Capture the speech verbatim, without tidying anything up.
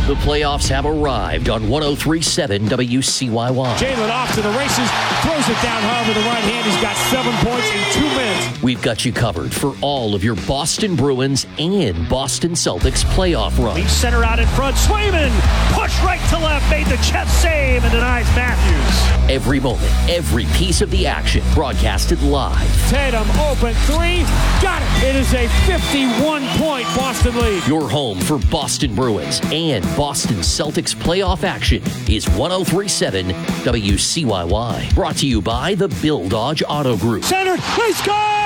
The playoffs have arrived on one oh three point seven W C Y Y. Jalen off to the races, throws it down hard with the right hand. He's got seven points in two minutes. We've got you covered for all of your Boston Bruins and Boston Celtics playoff run. Lead center out in front. Swayman push right to left, made the chest save and denies Matthews. Every moment, every piece of the action broadcasted live. Tatum open three, got it. It is a fifty-one point Boston lead. Your home for Boston Bruins and Boston Celtics playoff action is one oh three point seven W C Y Y. Brought to you by the Bill Dodge Auto Group. Centered, he scores!